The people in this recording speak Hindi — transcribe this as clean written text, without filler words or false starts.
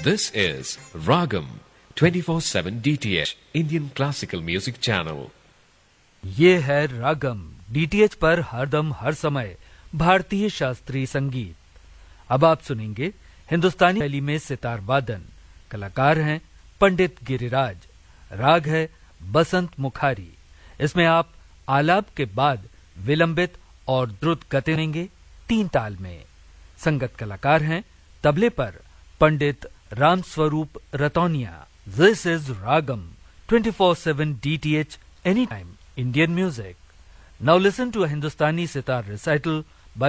This is Ragam 24/7 DTH Indian Classical Music Channel. ये है रागम डीटीएच पर हरदम हर समय भारतीय शास्त्रीय संगीत। अब आप सुनेंगे हिंदुस्तानी शैली में सितार वादन। कलाकार हैं पंडित गिरिराज। राग है बसंत मुखारी। इसमें आप आलाप के बाद विलंबित और द्रुत गति सुनेंगे 3 ताल में। संगत कलाकार हैं तबले पर पंडित Ramswaroop रतौनिया। This is ragam 24/7 DTH any time Indian music. Now listen to a Hindustani sitar recital